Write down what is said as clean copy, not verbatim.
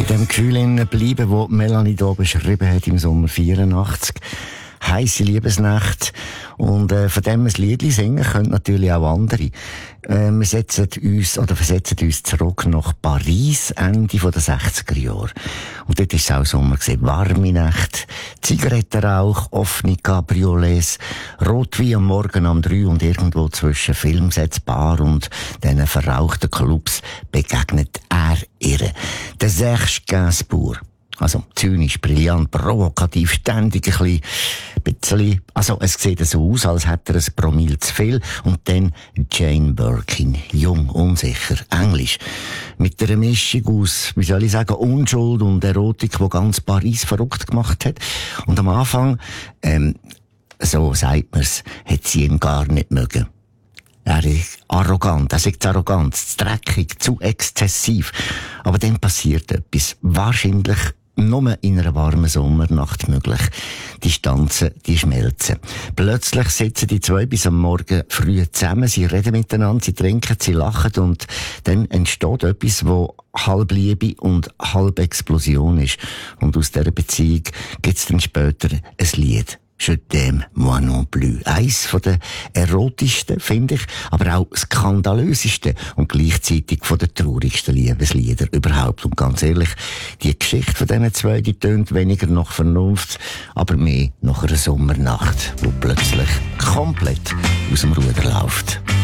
in dem Gefühl bleiben, das Melanie hier beschrieben hat im Sommer 84. Heisse Liebesnacht. Und von dem ein Liedli singen können natürlich auch andere. Wir versetzen uns zurück nach Paris, Ende der 60er Jahre. Und dort war es auch Sommer gewesen. Warme Nacht, Zigarettenrauch, offene Cabriolets, Rotwein am Morgen um 3 und irgendwo zwischen Filmsets, Bar und diesen verrauchten Clubs begegnet er ihr. Der Serge Gainsbourg. Also, zynisch, brillant, provokativ, ständig ein bisschen, also, es sieht so aus, als hätte er ein Promille zu viel. Und dann Jane Birkin. Jung, unsicher, Englisch. Mit einer Mischung aus, wie soll ich sagen, Unschuld und Erotik, die ganz Paris verrückt gemacht hat. Und am Anfang, so sagt man's, hat sie ihn gar nicht mögen. Er ist arrogant, er sagt arrogant, zu dreckig, zu exzessiv. Aber dann passiert etwas. Wahrscheinlich nur in einer warmen Sommernacht möglich. Die Stanzen, die schmelzen. Plötzlich sitzen die zwei bis am Morgen früh zusammen, sie reden miteinander, sie trinken, sie lachen und dann entsteht etwas, wo halb Liebe und halb Explosion ist. Und aus dieser Beziehung gibt's dann später ein Lied. Je t'aime, moi non plus. Eins von den erotischsten, finde ich, aber auch skandalösesten und gleichzeitig von den traurigsten Liebeslieder überhaupt. Und ganz ehrlich, die Geschichte von diesen zwei, die tönt weniger nach Vernunft, aber mehr nach einer Sommernacht, wo plötzlich komplett aus dem Ruder läuft.